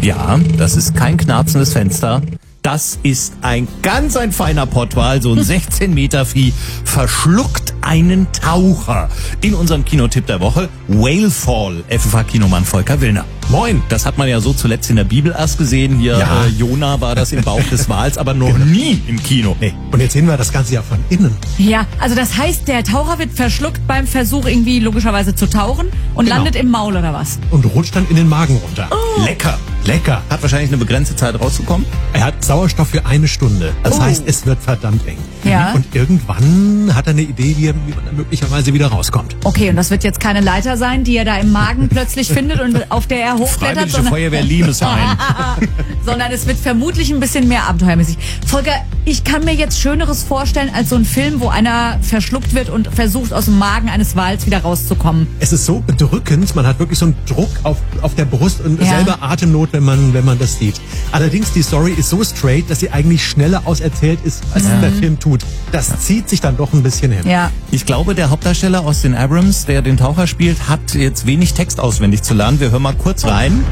Ja, das ist kein knarzendes Fenster. Das ist ein feiner Pottwal, so ein 16 Meter Vieh, verschluckt einen Taucher. In unserem Kinotipp der Woche, Whalefall, FFH-Kinomann Volker Willner. Moin. Das hat man ja so zuletzt in der Bibel erst gesehen. Hier, Ja. Jona war das im Bauch des Wals, aber noch nie im Kino. Nee. Und jetzt sehen wir das Ganze ja von innen. Ja, also das heißt, der Taucher wird verschluckt beim Versuch irgendwie logischerweise zu tauchen und Genau. landet im Maul oder was? Und rutscht dann in den Magen runter. Lecker. Lecker. Hat wahrscheinlich eine begrenzte Zeit rauszukommen. Er hat Sauerstoff für 1 Stunde. Das heißt, es wird verdammt eng. Ja. Und irgendwann hat er eine Idee, wie man dann möglicherweise wieder rauskommt. Okay, und das wird jetzt keine Leiter sein, die er da im Magen plötzlich findet und auf der er hochklettert, Freiwillige Feuerwehr Limeshain. sondern es wird vermutlich ein bisschen mehr abenteuermäßig. Volker, ich kann mir jetzt Schöneres vorstellen als so ein Film, wo einer verschluckt wird und versucht, aus dem Magen eines Wals wieder rauszukommen. Es ist so bedrückend, man hat wirklich so einen Druck auf der Brust und Ja. selber Atemnot, wenn man das sieht. Allerdings, die Story ist so straight, dass sie eigentlich schneller auserzählt ist, als der Film tut. Das zieht sich dann doch ein bisschen hin. Ja. Ich glaube, der Hauptdarsteller Austin Abrams, der den Taucher spielt, hat jetzt wenig Text auswendig zu lernen. Wir hören mal kurz rein.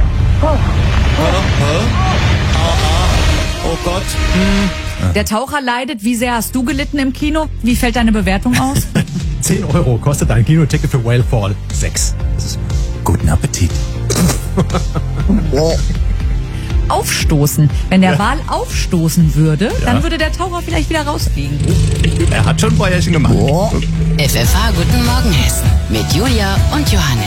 Oh Gott. Der Taucher leidet. Wie sehr hast du gelitten im Kino? Wie fällt deine Bewertung aus? 10 Euro kostet ein Kinoticket für Whalefall. 6. Das ist Guten Appetit. Aufstoßen. Wenn der Wal aufstoßen würde, dann würde der Taucher vielleicht wieder rausfliegen. Er hat schon ein Bäuerchen gemacht. FFH Guten Morgen Hessen mit Julia und Johannes.